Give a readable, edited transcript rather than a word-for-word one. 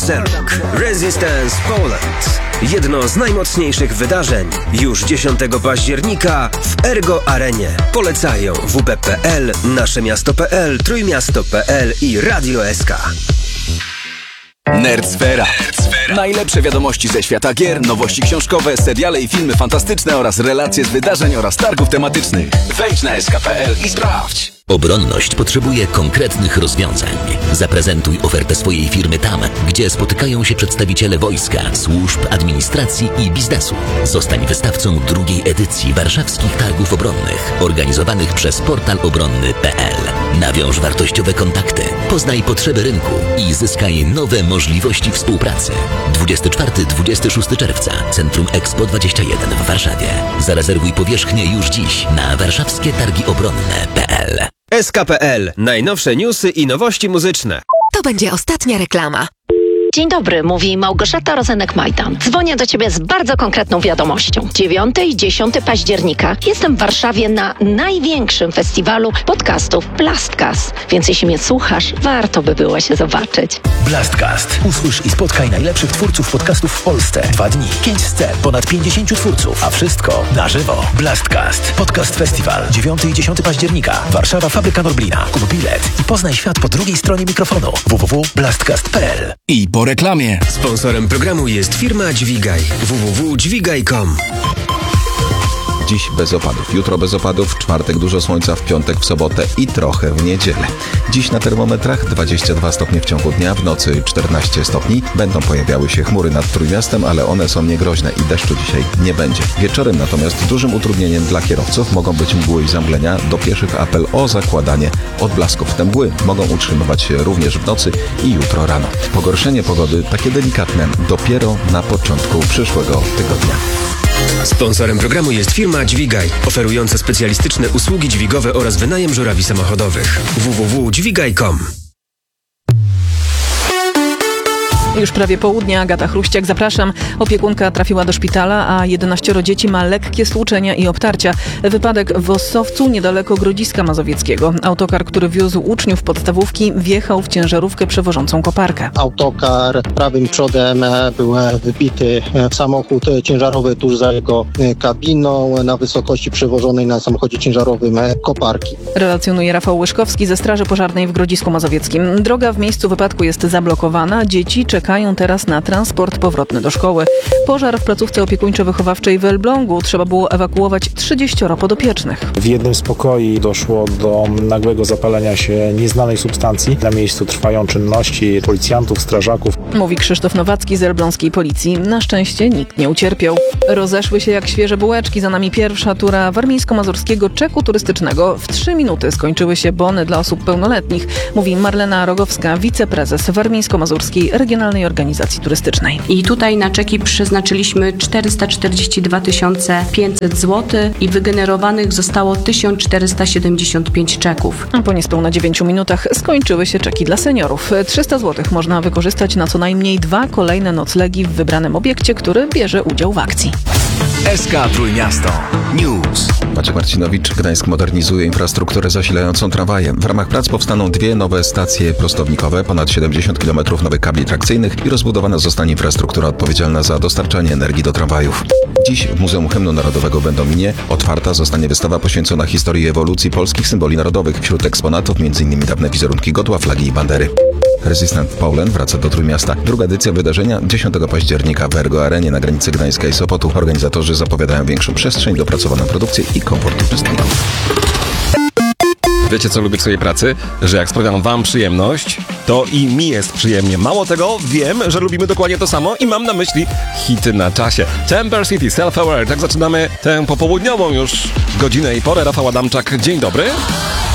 Selk. Resistance Poland. Jedno z najmocniejszych wydarzeń już 10 października w Ergo Arenie. Polecają WP.pl, Naszemiasto.pl, Trójmiasto.pl i Radio SK. Nerdsfera. Najlepsze wiadomości ze świata gier, nowości książkowe, seriale i filmy fantastyczne oraz relacje z wydarzeń oraz targów tematycznych. Wejdź na sk.pl i sprawdź. Obronność potrzebuje konkretnych rozwiązań. Zaprezentuj ofertę swojej firmy tam, gdzie spotykają się przedstawiciele wojska, służb, administracji i biznesu. Zostań wystawcą drugiej edycji warszawskich targów obronnych, organizowanych przez portal obronny.pl. Nawiąż wartościowe kontakty, poznaj potrzeby rynku i zyskaj nowe możliwości współpracy. 24-26 czerwca, Centrum Expo 21 w Warszawie. Zarezerwuj powierzchnię już dziś na warszawskie-targi-obronne.pl. SK.pl. Najnowsze newsy i nowości muzyczne. To będzie ostatnia reklama. Dzień dobry, mówi Małgorzata Rozenek-Majdan. Dzwonię do Ciebie z bardzo konkretną wiadomością. 9 i 10 października jestem w Warszawie na największym festiwalu podcastów Blastcast. Więc jeśli mnie słuchasz, warto by było się zobaczyć. Blastcast. Usłysz i spotkaj najlepszych twórców podcastów w Polsce. 2 dni, 5 scen, ponad 50 twórców, a wszystko na żywo. Blastcast. Podcast Festiwal. 9 i 10 października. Warszawa, Fabryka Norblina. Kup bilet i poznaj świat po drugiej stronie mikrofonu. www.blastcast.pl. I po reklamie. Sponsorem programu jest firma Dźwigaj. www.dźwigaj.com. Dziś bez opadów, jutro bez opadów, w czwartek dużo słońca, w piątek, w sobotę i trochę w niedzielę. Dziś na termometrach 22 stopnie w ciągu dnia, w nocy 14 stopni. Będą pojawiały się chmury nad Trójmiastem, ale one są niegroźne i deszczu dzisiaj nie będzie. Wieczorem natomiast dużym utrudnieniem dla kierowców mogą być mgły i zamglenia. Do pieszych apel o zakładanie odblasków. Te mgły mogą utrzymywać się również w nocy i jutro rano. Pogorszenie pogody takie delikatne dopiero na początku przyszłego tygodnia. Sponsorem programu jest firma Dźwigaj, oferująca specjalistyczne usługi dźwigowe oraz wynajem żurawi samochodowych. www.dźwigaj.com. Już prawie południe, Agata Chruściak, zapraszam. Opiekunka trafiła do szpitala, a 11 dzieci ma lekkie stłuczenia i obtarcia. Wypadek w Ossowcu, niedaleko Grodziska Mazowieckiego. Autokar, który wiózł uczniów podstawówki, wjechał w ciężarówkę przewożącą koparkę. Autokar prawym przodem był wybity w samochód ciężarowy tuż za jego kabiną, na wysokości przewożonej na samochodzie ciężarowym koparki. Relacjonuje Rafał Łyszkowski ze Straży Pożarnej w Grodzisku Mazowieckim. Droga w miejscu wypadku jest zablokowana. Dzieci czekają teraz na transport powrotny do szkoły. Pożar w placówce opiekuńczo-wychowawczej w Elblągu. Trzeba było ewakuować 30 podopiecznych. W jednym z pokoi doszło do nagłego zapalenia się nieznanej substancji. Na miejscu trwają czynności policjantów, strażaków. Mówi Krzysztof Nowacki z elbląskiej policji. Na szczęście nikt nie ucierpiał. Rozeszły się jak świeże bułeczki. Za nami pierwsza tura warmińsko-mazurskiego czeku turystycznego. W 3 minuty skończyły się bony dla osób pełnoletnich. Mówi Marlena Rogowska, wiceprezes Warmińsko-Mazurskiej Regionalnej Organizacji Turystycznej. I tutaj na czeki przeznaczyliśmy 442 500 zł i wygenerowanych zostało 1475 czeków. A po niespełna 9 minutach skończyły się czeki dla seniorów. 300 zł można wykorzystać na co najmniej 2 kolejne noclegi w wybranym obiekcie, który bierze udział w akcji. SK Trójmiasto News. Maciek Marcinowicz. Gdańsk modernizuje infrastrukturę zasilającą tramwajem. W ramach prac powstaną 2 nowe stacje prostownikowe, ponad 70 km nowych kabli trakcyjnych i rozbudowana zostanie infrastruktura odpowiedzialna za dostarczanie energii do tramwajów. Dziś w Muzeum Hymnu Narodowego w Będominie otwarta zostanie wystawa poświęcona historii ewolucji polskich symboli narodowych. Wśród eksponatów m.in. dawne wizerunki godła, flagi i bandery. Resistance Poland wraca do Trójmiasta. Druga edycja wydarzenia 10 października w Ergo Arenie na granicy Gdańska i Sopotu. Organizatorzy zapowiadają większą przestrzeń, dopracowaną produkcję i komfort uczestników. Wiecie, co lubię w swojej pracy? Że jak sprawiam wam przyjemność, to i mi jest przyjemnie. Mało tego, wiem, że lubimy dokładnie to samo i mam na myśli hity na czasie. Temper City, Self Aware. Tak zaczynamy tę popołudniową już godzinę i porę. Rafał Adamczak, dzień dobry.